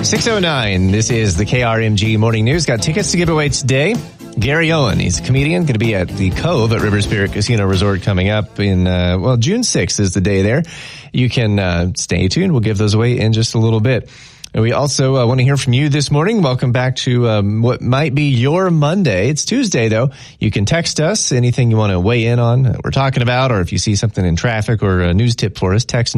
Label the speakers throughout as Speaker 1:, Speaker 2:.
Speaker 1: 6:09. This is the KRMG Morning News. Got tickets to give away today. Gary Owen, he's a comedian, going to be at the Cove at River Spirit Casino Resort coming up in, June 6th is the day there. You can stay tuned. We'll give those away in just a little bit. And we also want to hear from you this morning. Welcome back to what might be your Monday. It's Tuesday, though. You can text us anything you want to weigh in on that we're talking about, or if you see something in traffic or a news tip for us, text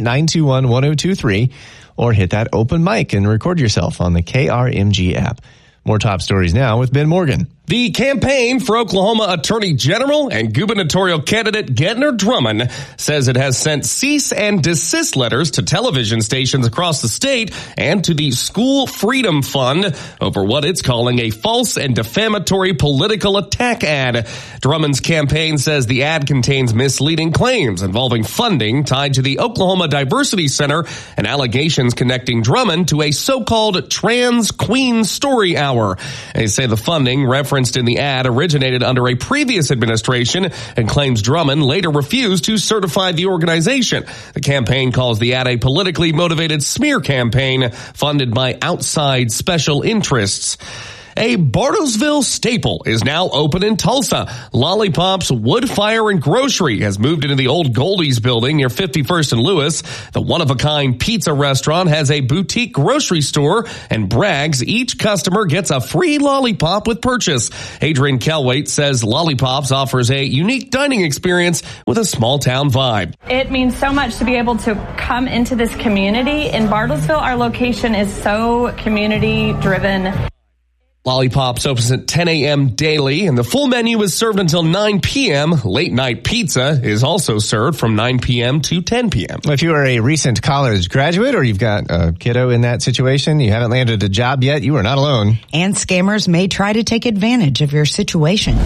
Speaker 1: 918-921-1023 or hit that open mic and record yourself on the KRMG app. More top stories now with Ben Morgan.
Speaker 2: The campaign for Oklahoma Attorney General and gubernatorial candidate Gentner Drummond says it has sent cease and desist letters to television stations across the state and to the School Freedom Fund over what it's calling a false and defamatory political attack ad. Drummond's campaign says the ad contains misleading claims involving funding tied to the Oklahoma Diversity Center and allegations connecting Drummond to a so-called trans queen story hour. They say the funding referenced in the ad originated under a previous administration and claims Drummond later refused to certify the organization. The campaign calls the ad a politically motivated smear campaign funded by outside special interests. A Bartlesville staple is now open in Tulsa. Lollipop's Wood Fire and Grocery has moved into the old Goldie's building near 51st and Lewis. The one-of-a-kind pizza restaurant has a boutique grocery store and brags each customer gets a free lollipop with purchase. Adrian Kelwaite says Lollipops offers a unique dining experience with a small-town vibe.
Speaker 3: It means so much to be able to come into this community. In Bartlesville, our location is so community-driven.
Speaker 2: Lollipops opens at 10 a.m. daily, and the full menu is served until 9 p.m. Late-night pizza is also served from 9 p.m. to 10 p.m.
Speaker 1: If you are a recent college graduate or you've got a kiddo in that situation, you haven't landed a job yet, you are not alone.
Speaker 4: And scammers may try to take advantage of your situation.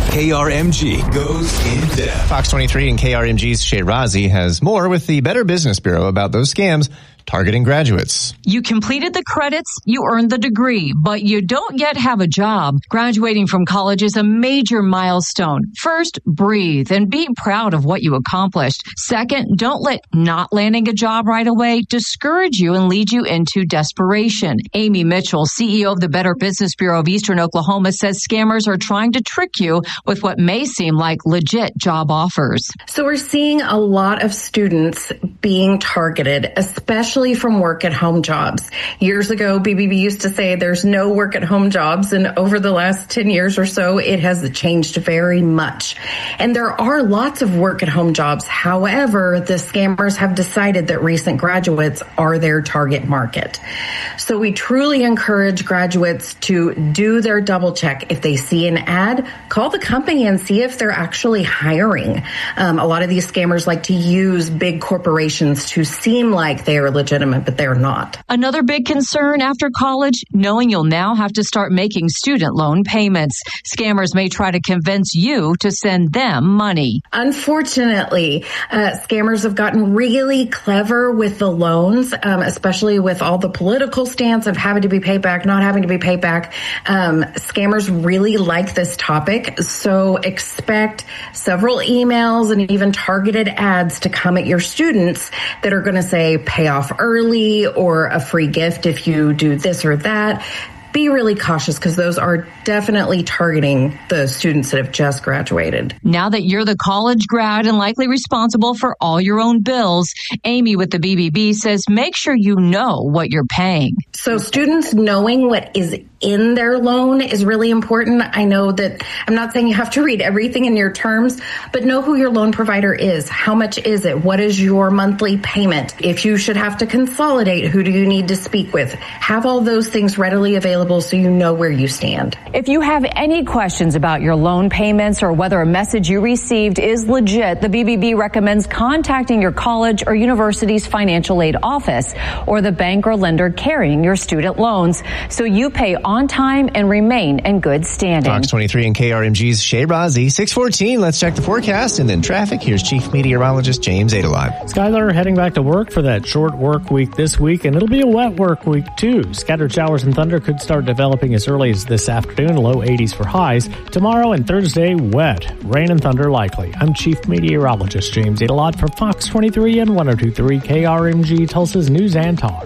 Speaker 5: KRMG goes in depth.
Speaker 1: Fox 23 and KRMG's Shay Razi has more with the Better Business Bureau about those scams targeting graduates.
Speaker 6: You completed the credits, you earned the degree, but you don't yet have a job. Graduating from college is a major milestone. First, breathe and be proud of what you accomplished. Second, don't let not landing a job right away discourage you and lead you into desperation. Amy Mitchell, CEO of the Better Business Bureau of Eastern Oklahoma, says scammers are trying to trick you with what may seem like legit job offers.
Speaker 7: So we're seeing a lot of students being targeted, especially from work-at-home jobs. Years ago, BBB used to say there's no work-at-home jobs, and over the last 10 years or so, it has changed very much. And there are lots of work-at-home jobs. However, the scammers have decided that recent graduates are their target market. So we truly encourage graduates to do their double check. If they see an ad, call the company and see if they're actually hiring. A lot of these scammers like to use big corporations to seem like they are legitimate, but they're not.
Speaker 6: Another big concern after college, knowing you'll now have to start making student loan payments. Scammers may try to convince you to send them money.
Speaker 7: Unfortunately, scammers have gotten really clever with the loans, especially with all the political stance of having to be paid back, not having to be paid back. Scammers really like this topic, so expect several emails and even targeted ads to come at your students that are going to say pay off early or a free gift if you do this or that. Be really cautious because those are definitely targeting the students that have just graduated.
Speaker 6: Now that you're the college grad and likely responsible for all your own bills, Amy with the BBB says make sure you know what you're paying.
Speaker 7: So students knowing what is in their loan is really important. I know that I'm not saying you have to read everything in your terms, but know who your loan provider is. How much is it? What is your monthly payment? If you should have to consolidate, who do you need to speak with? Have all those things readily available so you know where you stand.
Speaker 8: If you have any questions about your loan payments or whether a message you received is legit, the BBB recommends contacting your college or university's financial aid office or the bank or lender carrying your student loans so you pay on time and remain in good standing.
Speaker 1: Fox 23 and KRMG's Shay Razi. 614. Let's check the forecast and then traffic. Here's Chief Meteorologist James Adelot.
Speaker 9: Skylar heading back to work for that short work week this week, and it'll be a wet work week too. Scattered showers and thunder could start developing as early as this afternoon, low 80s for highs. Tomorrow and Thursday, wet. Rain and thunder likely. I'm Chief Meteorologist James Adelot for Fox 23 and 102.3 KRMG, Tulsa's News and Talk.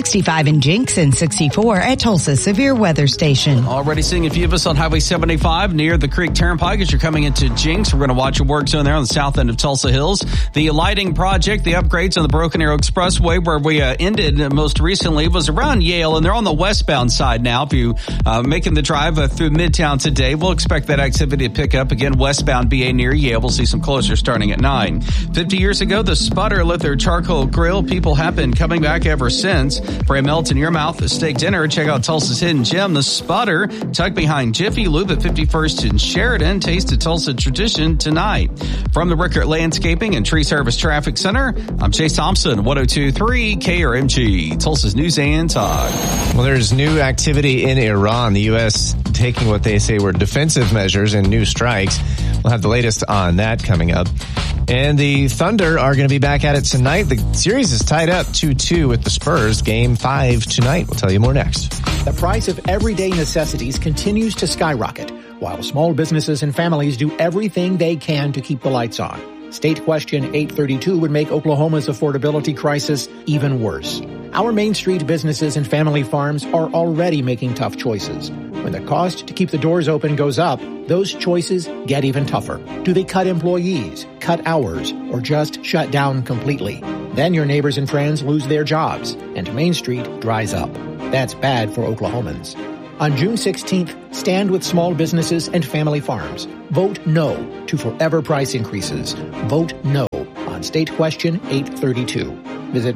Speaker 4: 65 in Jinx and 64 at Tulsa Severe Weather Station.
Speaker 10: Already seeing a few of us on Highway 75 near the Creek Turnpike as you're coming into Jinx. We're going to watch a work zone there on the south end of Tulsa Hills. The lighting project, the upgrades on the Broken Arrow Expressway where we ended most recently was around Yale, and they're on the westbound side now. If you making the drive through Midtown today, we'll expect that activity to pick up again westbound BA near Yale. We'll see some closure starting at 9. 50 years ago, the Sputter lit their charcoal grill. People have been coming back ever since. For a melt in your mouth steak dinner, check out Tulsa's hidden gem, the Sputter, tucked behind Jiffy Lube at 51st and Sheridan. Taste the Tulsa tradition tonight. From the Rickert Landscaping and Tree Service Traffic Center, I'm Chase Thompson, 102.3 KRMG, Tulsa's News and Talk.
Speaker 1: Well, there's new activity in Iran. The U.S. taking what they say were defensive measures and new strikes. We'll have the latest on that coming up. And the Thunder are going to be back at it tonight. The series is tied up 2-2 with the Spurs. Game 5 tonight. We'll tell you more next.
Speaker 11: The price of everyday necessities continues to skyrocket, while small businesses and families do everything they can to keep the lights on. State Question 832 would make Oklahoma's affordability crisis even worse. Our Main Street businesses and family farms are already making tough choices. When the cost to keep the doors open goes up, those choices get even tougher. Do they cut employees, cut hours, or just shut down completely? Then your neighbors and friends lose their jobs, and Main Street dries up. That's bad for Oklahomans. On June 16th, stand with small businesses and family farms. Vote no to forever price increases. Vote no on State Question 832. Visit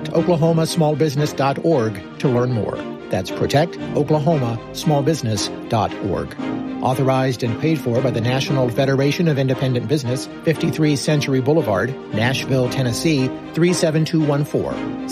Speaker 11: protectoklahomasmallbusiness.org to learn more. That's protectoklahomasmallbusiness.org. Authorized and paid for by the National Federation of Independent Business, 53 Century Boulevard, Nashville, Tennessee, 37214,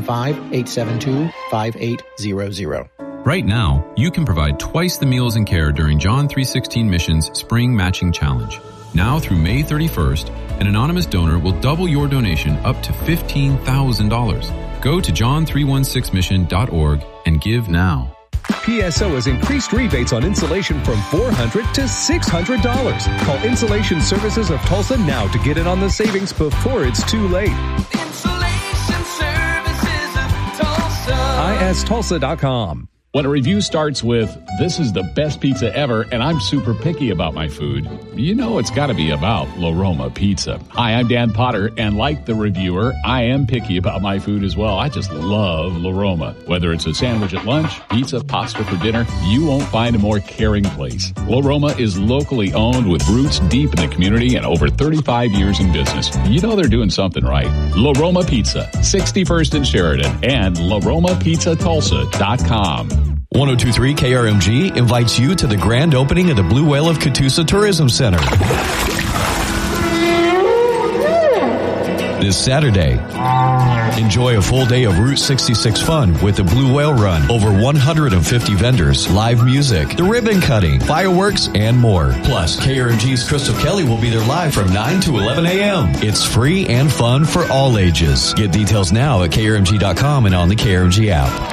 Speaker 11: 615-872-5800.
Speaker 12: Right now, you can provide twice the meals and care during John 3:16 Mission's Spring Matching Challenge. Now through May 31st, an anonymous donor will double your donation up to $15,000. Go to john316mission.org and give now.
Speaker 13: PSO has increased rebates on insulation from $400 to $600. Call Insulation Services of Tulsa now to get in on the savings before it's too late.
Speaker 14: Insulation Services of Tulsa.
Speaker 13: ISTulsa.com.
Speaker 15: When a review starts with, "This is the best pizza ever, and I'm super picky about my food," you know it's got to be about La Roma Pizza. Hi, I'm Dan Potter, and like the reviewer, I am picky about my food as well. I just love La Roma. Whether it's a sandwich at lunch, pizza, pasta for dinner, you won't find a more caring place. La Roma is locally owned with roots deep in the community and over 35 years in business. You know they're doing something right. La Roma Pizza, 61st and Sheridan, and LaRomaPizzaTulsa.com.
Speaker 16: 102.3 KRMG invites you to the grand opening of the Blue Whale of Catoosa Tourism Center this Saturday. Enjoy a full day of Route 66 fun with the Blue Whale Run. Over 150 vendors, live music, the ribbon cutting, fireworks, and more. Plus, KRMG's Crystal Kelly will be there live from 9 to 11 a.m. It's free and fun for all ages. Get details now at krmg.com and on the KRMG app.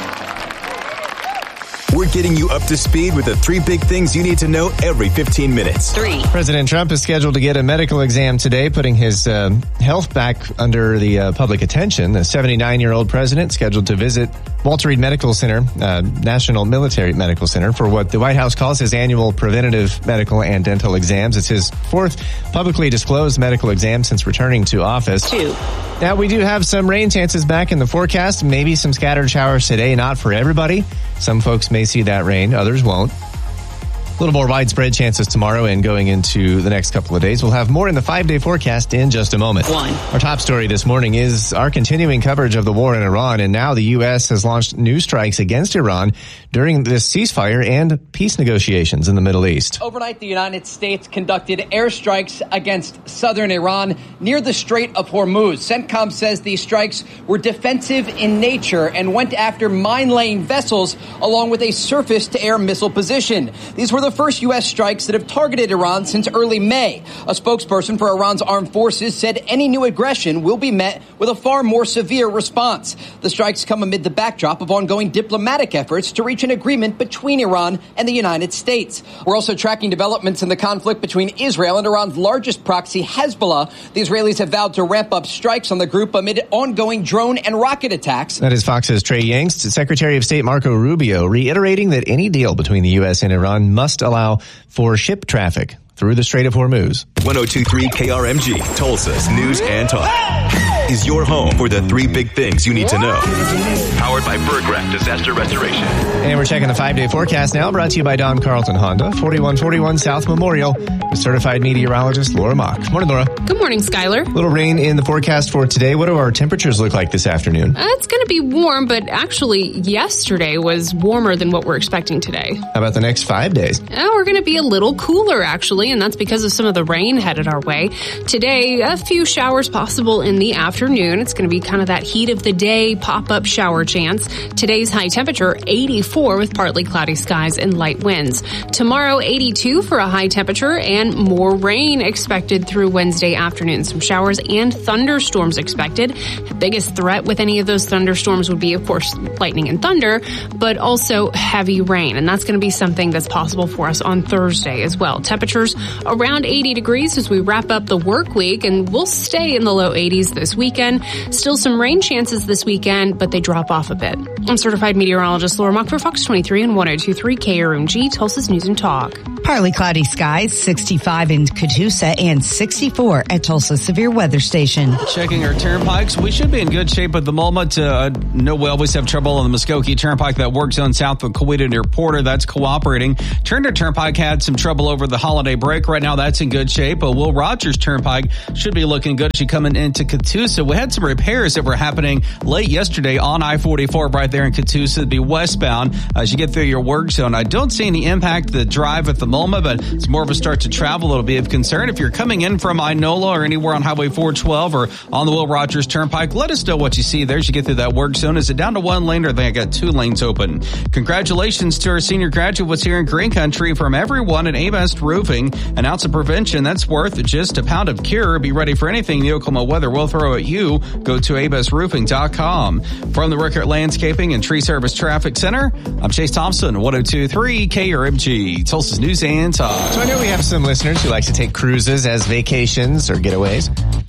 Speaker 5: We're getting you up to speed with the 3 big things you need to know every 15 minutes.
Speaker 1: 3. President Trump is scheduled to get a medical exam today, putting his health back under the public attention. The 79-year-old president scheduled to visit Walter Reed Medical Center, National Military Medical Center, for what the White House calls his annual preventative medical and dental exams. It's his 4th publicly disclosed medical exam since returning to office.
Speaker 17: 2.
Speaker 1: Now, we do have some rain chances back in the forecast, maybe some scattered showers today, not for everybody. Some folks may see that rain, others won't. little more widespread chances tomorrow and going into the next couple of days. We'll have more in the 5-day forecast in just a moment. Our top story this morning is our continuing coverage of the war in Iran, and now the U.S. has launched new strikes against Iran during this ceasefire and peace negotiations in the Middle East.
Speaker 17: Overnight, the United States conducted airstrikes against southern Iran near the Strait of Hormuz. CENTCOM says these strikes were defensive in nature and went after mine-laying vessels along with a surface-to-air missile position. These were the first U.S. strikes that have targeted Iran since early May. A spokesperson for Iran's armed forces said any new aggression will be met with a far more severe response. The strikes come amid the backdrop of ongoing diplomatic efforts to reach an agreement between Iran and the United States. We're also tracking developments in the conflict between Israel and Iran's largest proxy, Hezbollah. The Israelis have vowed to ramp up strikes on the group amid ongoing drone and rocket attacks.
Speaker 1: That is Fox's Trey Yangst. Secretary of State Marco Rubio reiterating that any deal between the U.S. and Iran must allow for ship traffic through the Strait of Hormuz.
Speaker 5: 102.3 KRMG, Tulsa's News and Talk, is your home for the 3 big things you need to know. Powered by Berggraf Disaster Restoration.
Speaker 1: And we're checking the 5-day forecast now, brought to you by Don Carlton Honda, 4141 South Memorial, with certified meteorologist Laura Mock. Morning, Laura.
Speaker 18: Good morning, Skylar.
Speaker 1: Little rain in the forecast for today. What do our temperatures look like this afternoon?
Speaker 18: It's going to be warm, but actually yesterday was warmer than what we're expecting today.
Speaker 1: How about the next 5 days?
Speaker 18: We're going to be a little cooler, actually, and that's because of some of the rain headed our way. Today, a few showers possible in the afternoon. It's going to be kind of that heat of the day pop-up shower chance. Today's high temperature, 84 with partly cloudy skies and light winds. Tomorrow, 82 for a high temperature and more rain expected through Wednesday afternoon. Some showers and thunderstorms expected. The biggest threat with any of those thunderstorms would be, of course, lightning and thunder, but also heavy rain. And that's going to be something that's possible for us on Thursday as well. Temperatures around 80 degrees as we wrap up the work week, and we'll stay in the low 80s this weekend. Still some rain chances this weekend, but they drop off a bit. I'm certified meteorologist Laura Mock for Fox 23 and 102.3 KRMG, Tulsa's News and Talk.
Speaker 4: Partly cloudy skies, 65 in Catoosa and 64 at Tulsa Severe Weather Station.
Speaker 10: Checking our turnpikes, we should be in good shape at the moment. No, we always have trouble on the Muskogee Turnpike, that work zone south of Coweta near Porter. That's cooperating. Turner Turnpike had some trouble over the holiday break. Right now, that's in good shape. But Will Rogers Turnpike should be looking good. She coming into Catoosa. We had some repairs that were happening late yesterday on I-44 right there in Catoosa. It'd be westbound as you get through your work zone. I don't see any impact to the drive at the moment, but it's more of a start to travel. It'll be of concern. If you're coming in from Inola or anywhere on Highway 412 or on the Will Rogers Turnpike, let us know what you see there as you get through that work zone. Is it down to 1 lane, or they got 2 lanes open? Congratulations to our senior graduates here in Green Country. From everyone at A-Best Roofing, an ounce of prevention that's worth just a pound of cure. Be ready for anything the Oklahoma weather will throw at you. Go to abestroofing.com. From the Rickert Landscaping and Tree Service Traffic Center, I'm Chase Thompson, 102.3 KRMG, Tulsa's News and Talk.
Speaker 1: So I know we have some listeners who like to take cruises as vacations or getaways.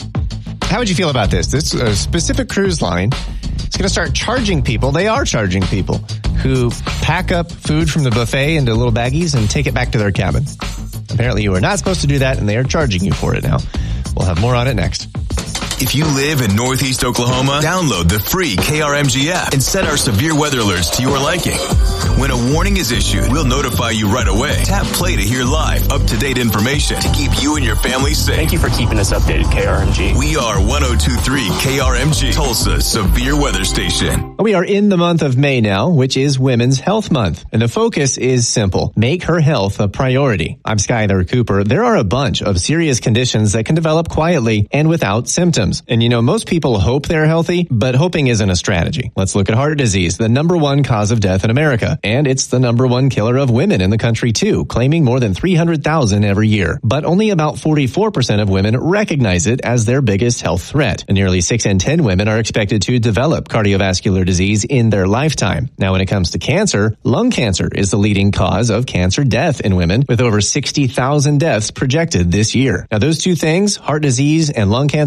Speaker 1: How would you feel about this? This specific cruise line is going to start charging people. They are charging people who pack up food from the buffet into little baggies and take it back to their cabin. Apparently you are not supposed to do that, and they are charging you for it now. We'll have more on it next.
Speaker 5: If you live in Northeast Oklahoma, download the free KRMG app and set our severe weather alerts to your liking. When a warning is issued, we'll notify you right away. Tap play to hear live, up-to-date information to keep you and your family safe.
Speaker 19: Thank you for keeping us updated, KRMG.
Speaker 5: We are 102.3 KRMG, Tulsa's severe weather station.
Speaker 1: We are in the month of May now, which is Women's Health Month. And the focus is simple. Make her health a priority. I'm Skylar Cooper. There are a bunch of serious conditions that can develop quietly and without symptoms. And you know, most people hope they're healthy, but hoping isn't a strategy. Let's look at heart disease, the #1 cause of death in America. And it's the #1 killer of women in the country too, claiming more than 300,000 every year. But only about 44% of women recognize it as their biggest health threat. And nearly 6 in 10 women are expected to develop cardiovascular disease in their lifetime. Now, when it comes to cancer, lung cancer is the leading cause of cancer death in women, with over 60,000 deaths projected this year. Now, those two things, heart disease and lung cancer, can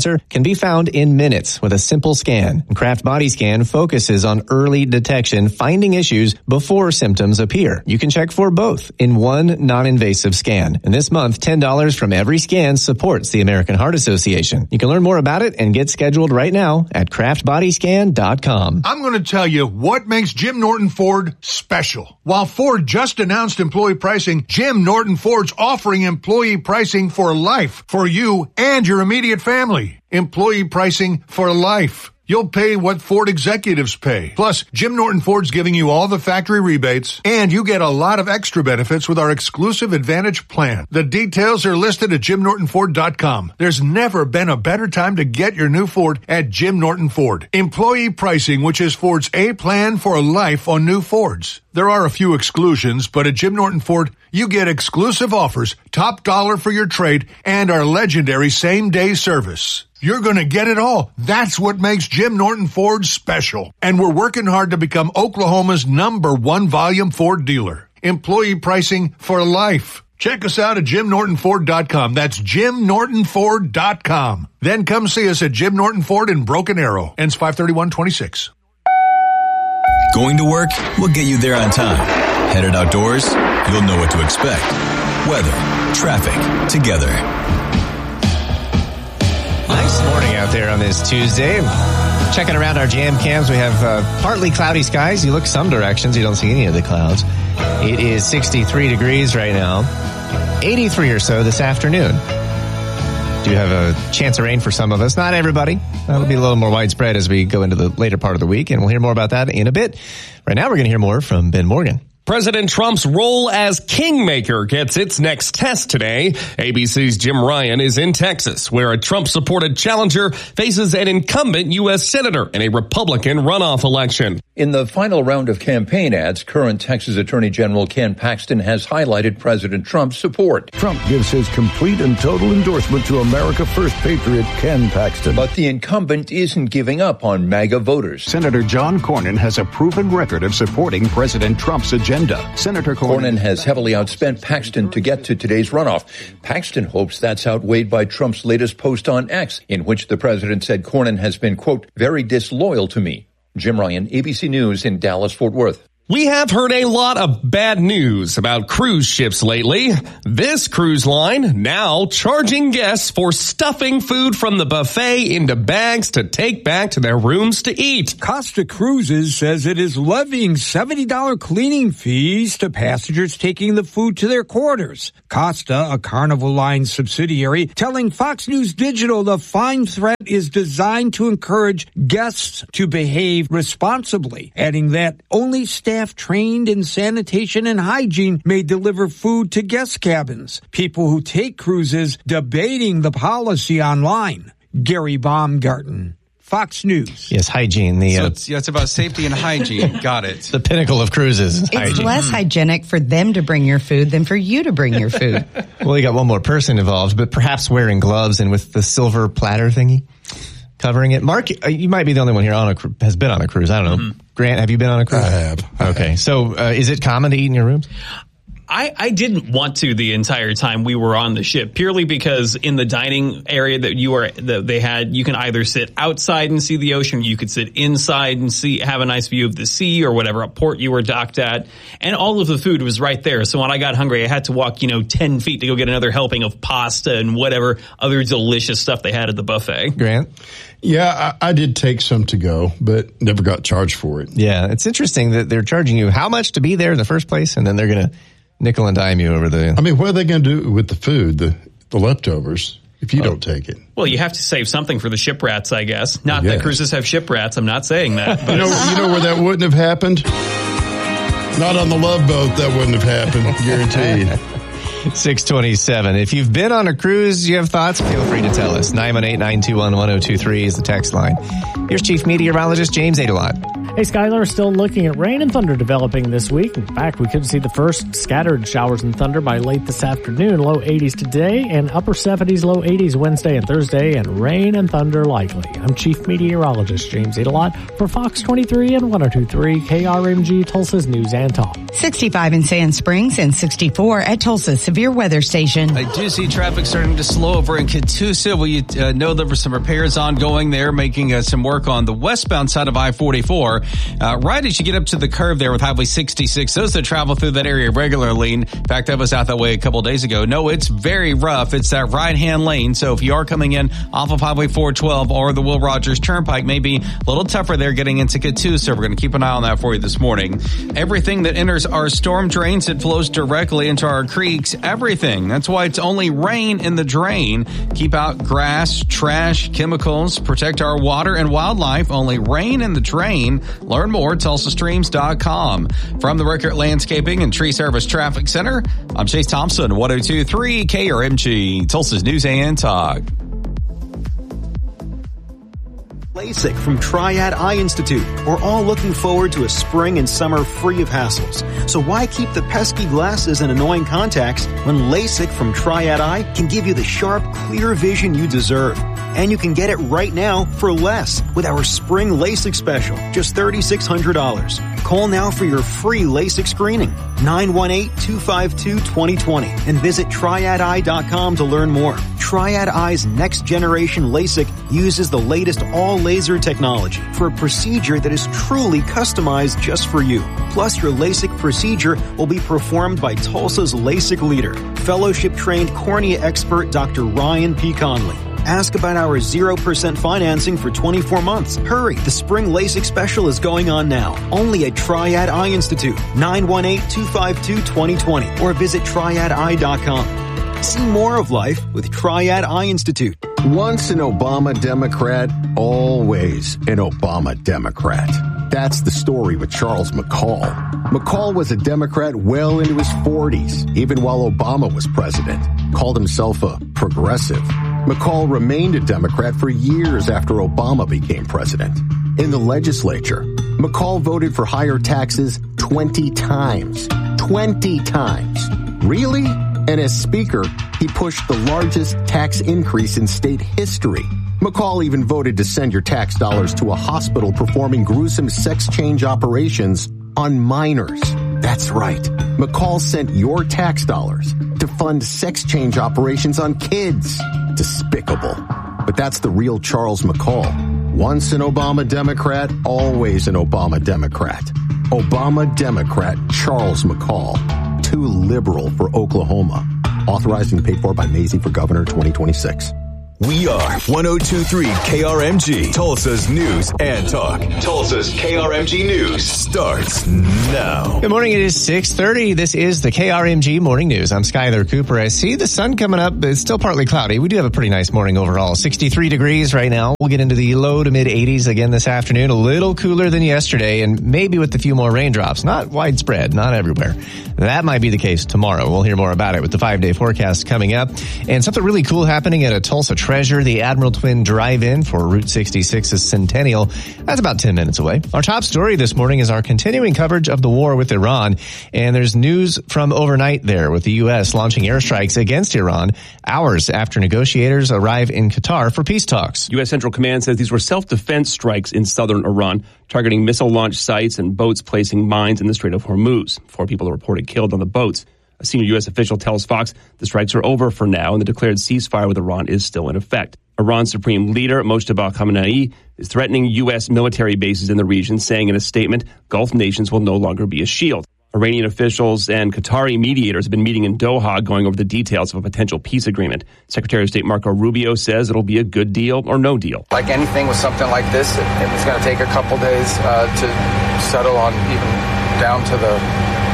Speaker 1: be found in minutes with a simple scan. Kraft Body Scan focuses on early detection, finding issues before symptoms appear. You can check for both in one non-invasive scan. And this month, $10 from every scan supports the American Heart Association. You can learn more about it and get scheduled right now at craftbodyscan.com.
Speaker 20: I'm going to tell you what makes Jim Norton Ford special. While Ford just announced employee pricing, Jim Norton Ford's offering employee pricing for life for you and your immediate family. Employee pricing for life. You'll pay what Ford executives pay. Plus, Jim Norton Ford's giving you all the factory rebates, and you get a lot of extra benefits with our exclusive Advantage plan. The details are listed at JimNortonFord.com. There's never been a better time to get your new Ford at Jim Norton Ford. Employee pricing, which is Ford's A plan for life on new Fords. There are a few exclusions, but at Jim Norton Ford, you get exclusive offers, top dollar for your trade, and our legendary same-day service. You're going to get it all. That's what makes Jim Norton Ford special. And we're working hard to become Oklahoma's #1 volume Ford dealer. Employee pricing for life. Check us out at JimNortonFord.com. That's JimNortonFord.com. Then come see us at Jim Norton Ford in Broken Arrow. Ends 5/31/26.
Speaker 5: Going to work? We'll get you there on time. Headed outdoors? You'll know what to expect. Weather, traffic, together.
Speaker 1: Nice morning out there on this Tuesday. Checking around our jam cams, we have partly cloudy skies. You look some directions, you don't see any of the clouds. It is 63 degrees right now. 83 or so this afternoon. Do have a chance of rain for some of us. Not everybody. That'll be a little more widespread as we go into the later part of the week, and we'll hear more about that in a bit. Right now, we're going to hear more from Ben Morgan.
Speaker 2: President Trump's role as kingmaker gets its next test today. ABC's Jim Ryan is in Texas, where a Trump-supported challenger faces an incumbent U.S. senator in a Republican runoff election.
Speaker 21: In the final round of campaign ads, current Texas Attorney General Ken Paxton has highlighted President Trump's support.
Speaker 22: Trump gives his complete and total endorsement to America First patriot Ken Paxton.
Speaker 21: But the incumbent isn't giving up on MAGA voters.
Speaker 22: Senator John Cornyn has a proven record of supporting President Trump's agenda. Senator
Speaker 21: Cornyn has heavily outspent Paxton to get to today's runoff. Paxton hopes that's outweighed by Trump's latest post on X, in which the president said Cornyn has been, quote, very disloyal to me. Jim Ryan, ABC News in Dallas-Fort Worth.
Speaker 2: We have heard a lot of bad news about cruise ships lately. This cruise line now charging guests for stuffing food from the buffet into bags to take back to their rooms to eat.
Speaker 23: Costa Cruises says it is levying $70 cleaning fees to passengers taking the food to their quarters. Costa, a Carnival Line subsidiary, telling Fox News Digital the fine threat is designed to encourage guests to behave responsibly, adding that only staff trained in sanitation and hygiene may deliver food to guest cabins. People who take cruises debating the policy online. Gary Baumgarten, Fox News.
Speaker 1: Yes, hygiene.
Speaker 10: It's about safety and hygiene. Got it.
Speaker 1: The pinnacle of cruises is hygiene.
Speaker 4: It's less hygienic for them to bring your food than for you to bring your food.
Speaker 1: Well, you got one more person involved, but perhaps wearing gloves and with the silver platter thingy covering it. Mark, you might be the only one here has been on a cruise. I don't know. Mm-hmm. Grant, have you been on a cruise?
Speaker 24: I have.
Speaker 1: Okay. So is it common to eat in your rooms?
Speaker 25: I didn't want to the entire time we were on the ship, purely because in the dining area that they had, you can either sit outside and see the ocean, you could sit inside and have a nice view of the sea or whatever port you were docked at, and all of the food was right there. So when I got hungry, I had to walk 10 feet to go get another helping of pasta and whatever other delicious stuff they had at the buffet.
Speaker 1: Grant?
Speaker 24: Yeah, I did take some to go, but never got charged for it.
Speaker 1: Yeah, it's interesting that they're charging you how much to be there in the first place, and then they're going to nickel and dime you over the...
Speaker 24: I mean, what are they going to do with the food, the leftovers, if you don't take it?
Speaker 25: Well, you have to save something for the ship rats, I guess. Not that cruises have ship rats. I'm not saying that. But.
Speaker 24: You know where that wouldn't have happened? Not on the Love Boat, that wouldn't have happened, guaranteed.
Speaker 1: 627. If you've been on a cruise, you have thoughts, feel free to tell us. 918-921-1023 is the text line. Here's Chief Meteorologist James Adelot.
Speaker 3: Hey, Skylar, still looking at rain and thunder developing this week. In fact, we could see the first scattered showers and thunder by late this afternoon. Low 80s today and upper 70s, low 80s Wednesday and Thursday, and rain and thunder likely. I'm Chief Meteorologist James Edelot for Fox 23 and 102.3 KRMG, Tulsa's News and Talk.
Speaker 4: 65 in Sand Springs and 64 at Tulsa's Severe Weather Station.
Speaker 10: I do see traffic starting to slow over in Catoosa. We know there were some repairs ongoing there, making some work on the westbound side of I-44. Right as you get up to the curve there with Highway 66, those that travel through that area regularly. In fact, I was out that way a couple of days ago. No, it's very rough. It's that right-hand lane. So if you are coming in off of Highway 412 or the Will Rogers Turnpike, maybe a little tougher there getting into Catoosa. We're going to keep an eye on that for you this morning. Everything that enters our storm drains, it flows directly into our creeks. Everything. That's why it's only rain in the drain. Keep out grass, trash, chemicals. Protect our water and wildlife. Only rain in the drain. Learn more at TulsaStreams.com. From the Rickert Landscaping and Tree Service Traffic Center, I'm Chase Thompson, 102.3 KRMG, Tulsa's News and Talk.
Speaker 6: LASIK from Triad Eye Institute. We're all looking forward to a spring and summer free of hassles. So why keep the pesky glasses and annoying contacts when LASIK from Triad Eye can give you the sharp, clear vision you deserve? And you can get it right now for less with our spring LASIK special, just $3,600. Call now for your free LASIK screening, 918-252-2020, and visit triadeye.com to learn more. Triad Eye's next generation LASIK uses the latest all-laser technology for a procedure that is truly customized just for you. Plus, your LASIK procedure will be performed by Tulsa's LASIK leader, fellowship-trained cornea expert Dr. Ryan P. Conley. Ask about our 0% financing for 24 months. Hurry, the spring LASIK special is going on now. Only at Triad Eye Institute, 918-252-2020, or visit triadeye.com. See more of life with Triad Eye Institute.
Speaker 22: Once an Obama Democrat, always an Obama Democrat. That's the story with Charles McCall. McCall was a Democrat well into his 40s, even while Obama was president. Called himself a progressive. McCall remained a Democrat for years after Obama became president. In the legislature, McCall voted for higher taxes 20 times. 20 times. Really? And as Speaker, he pushed the largest tax increase in state history. McCall even voted to send your tax dollars to a hospital performing gruesome sex change operations on minors. That's right. McCall sent your tax dollars to fund sex change operations on kids. Despicable. But that's the real Charles McCall. Once an Obama Democrat, always an Obama Democrat. Obama Democrat Charles McCall. Too liberal for Oklahoma. Authorized and paid for by Mazie for Governor 2026.
Speaker 5: We are 102.3 KRMG, Tulsa's News and Talk. Tulsa's KRMG News starts now.
Speaker 1: Good morning. It is 6:30. This is the KRMG Morning News. I'm Skylar Cooper. I see the sun coming up, but it's still partly cloudy. We do have a pretty nice morning overall. 63 degrees right now. We'll get into the low to mid 80s again this afternoon. A little cooler than yesterday, and maybe with a few more raindrops. Not widespread, not everywhere. That might be the case tomorrow. We'll hear more about it with the 5-day forecast coming up. And something really cool happening at a Tulsa Treasure, the Admiral Twin Drive-In for Route 66's Centennial. That's about 10 minutes away. Our top story this morning is our continuing coverage of the war with Iran. And there's news from overnight there with the U.S. launching airstrikes against Iran hours after negotiators arrive in Qatar for peace talks.
Speaker 7: U.S. Central Command says these were self-defense strikes in southern Iran, targeting missile launch sites and boats placing mines in the Strait of Hormuz. 4 people are reported killed on the boats. A senior U.S. official tells Fox the strikes are over for now and the declared ceasefire with Iran is still in effect. Iran's supreme leader, Mojtaba Khamenei, is threatening U.S. military bases in the region, saying in a statement, Gulf nations will no longer be a shield. Iranian officials and Qatari mediators have been meeting in Doha, going over the details of a potential peace agreement. Secretary of State Marco Rubio says it'll be a good deal or no deal.
Speaker 8: Like anything with something like this, it was going to take a couple days to settle on, even down to the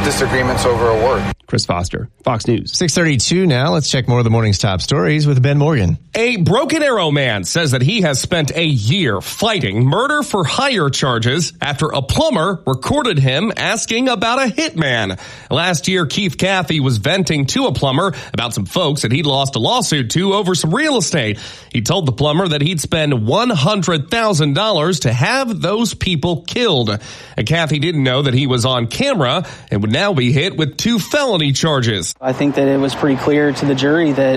Speaker 8: disagreements over a word.
Speaker 7: Chris Foster, Fox News.
Speaker 1: 6:32 now. Let's check more of the morning's top stories with Ben Morgan.
Speaker 2: A Broken Arrow man says that he has spent a year fighting murder for hire charges after a plumber recorded him asking about a hitman. Last year, Keith Cathy was venting to a plumber about some folks that he'd lost a lawsuit to over some real estate. He told the plumber that he'd spend $100,000 to have those people killed. And Cathy didn't know that he was on camera and would now be hit with 2 felony charges.
Speaker 9: I think that it was pretty clear to the jury that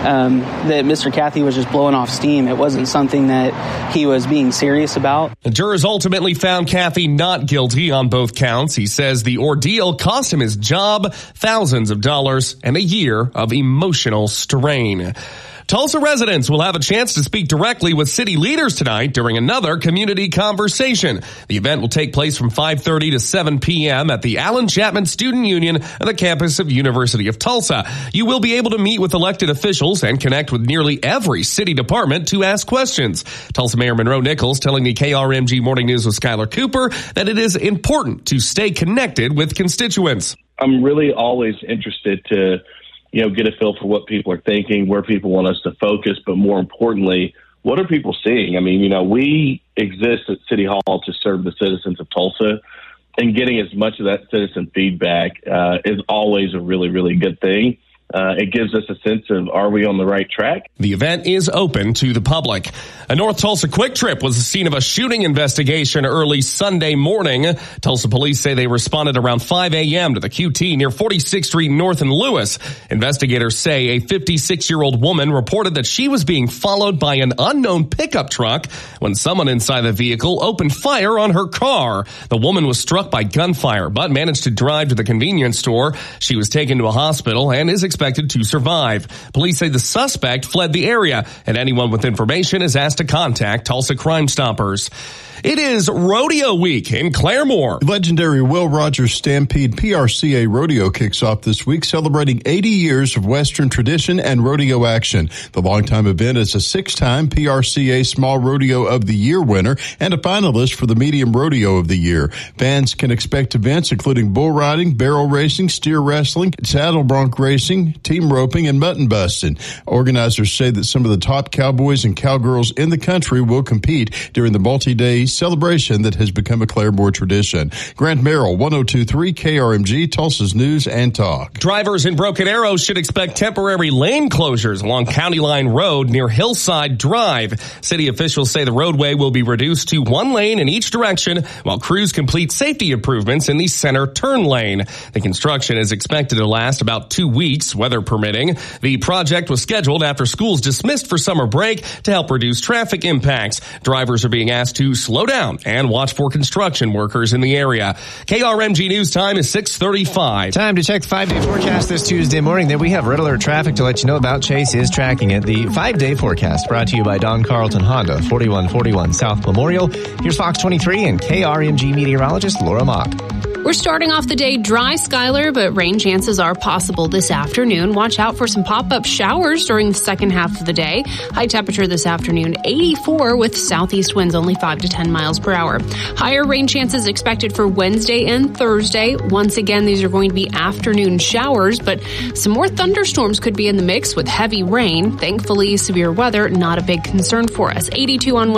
Speaker 9: that Mr. Cathy was just blowing off steam. It wasn't something that he was being serious about.
Speaker 2: The jurors ultimately found Cathy not guilty on both counts. He says the ordeal cost him his job, thousands of dollars, and a year of emotional strain. Tulsa residents will have a chance to speak directly with city leaders tonight during another community conversation. The event will take place from 5:30 to 7 p.m. at the Allen Chapman Student Union at the campus of University of Tulsa. You will be able to meet with elected officials and connect with nearly every city department to ask questions. Tulsa Mayor Monroe Nichols telling the KRMG Morning News with Skylar Cooper that it is important to stay connected with constituents.
Speaker 11: I'm really always interested to get a feel for what people are thinking, where people want us to focus, but more importantly, what are people seeing? I mean, we exist at City Hall to serve the citizens of Tulsa, and getting as much of that citizen feedback is always a really, really good thing. It gives us a sense of, are we on the right track?
Speaker 2: The event is open to the public. A North Tulsa Quick Trip was the scene of a shooting investigation early Sunday morning. Tulsa police say they responded around 5 a.m. to the QT near 46th Street North in Lewis. Investigators say a 56-year-old woman reported that she was being followed by an unknown pickup truck when someone inside the vehicle opened fire on her car. The woman was struck by gunfire but managed to drive to the convenience store. She was taken to a hospital and is expected to survive. Police say the suspect fled the area, and anyone with information is asked to contact Tulsa Crime Stoppers. It is Rodeo Week in Claremore.
Speaker 24: Legendary Will Rogers Stampede PRCA Rodeo kicks off this week, celebrating 80 years of Western tradition and rodeo action. The longtime event is a 6-time PRCA Small Rodeo of the Year winner and a finalist for the Medium Rodeo of the Year. Fans can expect events including bull riding, barrel racing, steer wrestling, saddle bronc racing, team roping, and mutton busting. Organizers say that some of the top cowboys and cowgirls in the country will compete during the multi-day celebration that has become a Claremore tradition. Grant Merrill, 102.3 KRMG, Tulsa's News and Talk.
Speaker 2: Drivers in Broken Arrow should expect temporary lane closures along County Line Road near Hillside Drive. City officials say the roadway will be reduced to 1 lane in each direction while crews complete safety improvements in the center turn lane. The construction is expected to last about 2 weeks, weather permitting. The project was scheduled after schools dismissed for summer break to help reduce traffic impacts. Drivers are being asked to slow down and watch for construction workers in the area. KRMG News Time is 6:35.
Speaker 1: Time to check the 5-day forecast this Tuesday morning. Then we have red alert traffic to let you know about. Chase is tracking it. The 5-day forecast brought to you by Don Carlton Honda, 4141 South Memorial. Here's Fox 23 and KRMG meteorologist Laura Mock.
Speaker 18: We're starting off the day dry, Skylar, but rain chances are possible this afternoon. Watch out for some pop-up showers during the second half of the day. High temperature this afternoon, 84 with southeast winds only 5 to 10 miles per hour. Higher rain chances expected for Wednesday and Thursday. Once again, these are going to be afternoon showers, but some more thunderstorms could be in the mix with heavy rain. Thankfully, severe weather not a big concern for us. 82 on Wednesday.